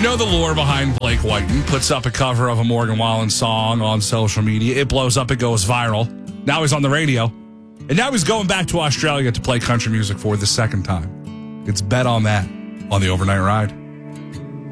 know the lore behind Blake Whiten. Puts up a cover of a Morgan Wallen song on social media. It blows up. It goes viral. Now he's on the radio. And now he's going back to Australia to play country music for the second time. It's Bet on That on the Overnight Ride.